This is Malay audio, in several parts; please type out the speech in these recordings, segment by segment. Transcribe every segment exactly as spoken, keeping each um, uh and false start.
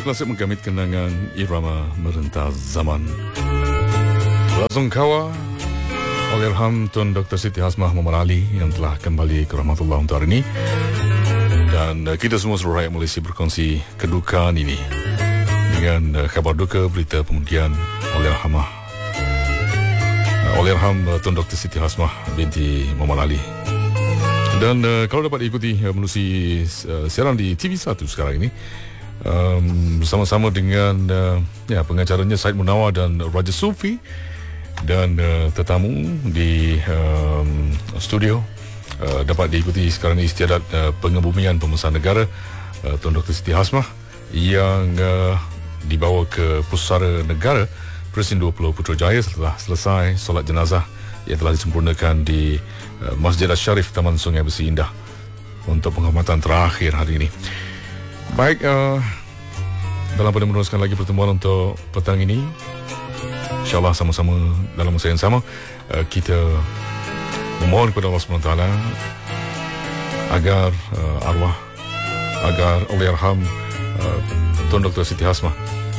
klasik menggamit kenangan irama merentas zaman. Langsung kawa Allahyarham Tun Doktor Siti Hasmah Muhammad Ali yang telah kembali ke rahmatullah untuk hari ini. Dan uh, kita semua seluruh rakyat Malaysia berkongsi kedukaan ini dengan uh, kabar duka berita pemudian Allahyarhamah uh, Allahyarham uh, Tun Doktor Siti Hasmah binti Muhammad Ali. Dan uh, kalau dapat diikuti uh, menerusi uh, siaran di T V satu sekarang ini um, bersama-sama dengan uh, ya, pengacaranya Said Munawar dan Raja Sufi dan uh, tetamu di um, studio uh, dapat diikuti sekarang ini istiadat uh, pengebumian pembesar negara uh, Tun Doktor Siti Hasmah yang uh, dibawa ke Pusara Negara Presiden dua puluh Putrajaya setelah selesai solat jenazah yang telah disempurnakan di uh, Masjid Asy-Syarif Taman Sungai Besi Indah untuk penghormatan terakhir hari ini. Baik, uh, dalam pada meneruskan lagi pertemuan untuk petang ini, InsyaAllah sama-sama dalam masa yang sama uh, kita memohon kepada Allah subhanahu wa taala agar uh, arwah, agar Allahyarham uh, Tun Doktor Siti Hasmah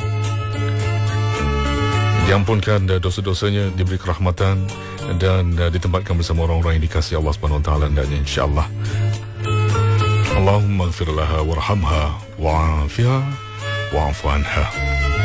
diampunkan uh, dosa-dosanya, diberi kerahmatan dan uh, ditempatkan bersama orang-orang yang dikasihi Allah subhanahu wa taala dan insyaAllah. Allahumma ighfir laha warhamha wa'afiha wa'afu anha.